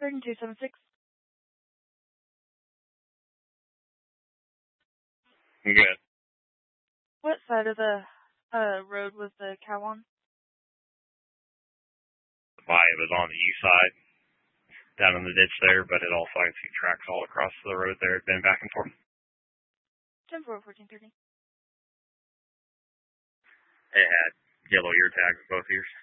Garden 276. Good. What side of the road was the cow on? It was on the east side, down in the ditch there, but it also, I can see tracks all across the road there. It's been back and forth. 10-4, 1430. It had yellow ear tags in both ears.